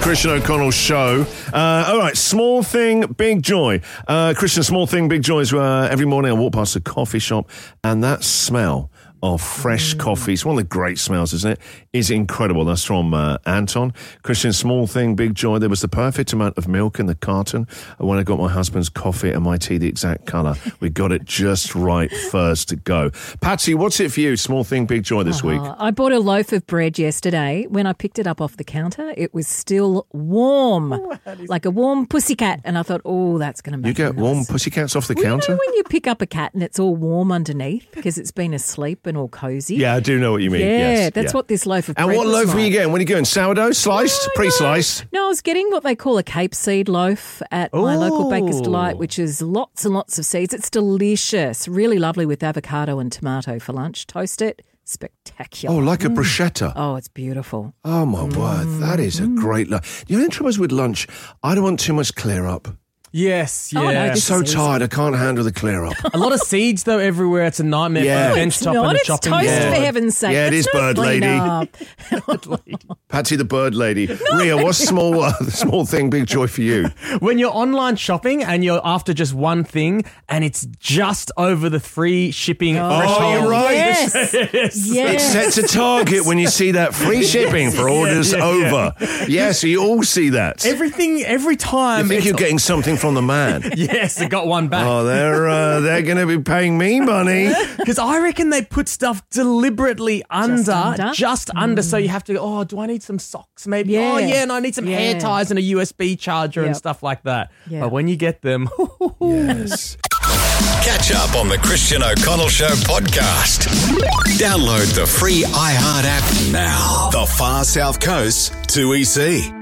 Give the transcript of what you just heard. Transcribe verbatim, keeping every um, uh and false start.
Christian O'Connell Show. Uh, all right, small thing, big joy. Uh, Christian, small thing, big joys. Uh, every morning I walk past a coffee shop and that smell of fresh mm. coffee, it's one of the great smells, isn't it? Is incredible. That's from uh, Anton. Christian, small thing, big joy. There was the perfect amount of milk in the carton when I got my husband's coffee and my tea the exact colour. We got it just right first to go. Patsy, what's it for you? Small thing, big joy this uh, week. I bought a loaf of bread yesterday. When I picked it up off the counter, it was still warm, oh, like a warm pussycat. And I thought, oh, that's going to make You get nice. warm pussycats off the well, counter? You know when you pick up a cat and it's all warm underneath because it's been asleep and all cosy? Yeah, I do know what you mean. Yeah, yes, that's yeah. what this loaf of and bread what was loaf like. were you getting? What are you getting? Sourdough? Sliced? No, Pre-sliced? No. no, I was getting what they call a Cape seed loaf at my Ooh. local Baker's Delight, which is lots and lots of seeds. It's delicious, really lovely with avocado and tomato for lunch. Toast it, spectacular. Oh, like a bruschetta. Oh, it's beautiful. Oh, my mm. word. That is a great lunch. You know, the trouble is with lunch, I don't want too much clear up. Yes, yeah. Oh, no, I'm this so is tired, I can't handle the clear up. A lot of seeds, though, everywhere. It's a nightmare Yeah. for the No, bench it's top not. and the It's chopping toast, board. for heaven's sake. Yeah, it It's is not bird clean lady. up. Patsy the bird lady. Ria, what's small, uh, small thing, big joy for you? When you're online shopping and you're after just one thing and it's just over the free shipping threshold. you're right. Yes. Yes. Yes. It sets a target when you see that free shipping for orders yeah, yeah. over. Yeah, so you all see that. Everything, every time. You think it's- you're getting something from the man. Yes, I got one back. Oh, they're uh, they're going to be paying me money. Because I reckon they put stuff deliberately under, under? just under, so you have to go, oh, do I need some socks maybe? Yeah. Oh, yeah, and I need some Yeah. hair ties and a U S B charger and Yep. stuff like that. Yeah. But when you get them, Yes. Catch up on the Christian O'Connell Show podcast. Download the free iHeart app now. The Far South Coast, too easy.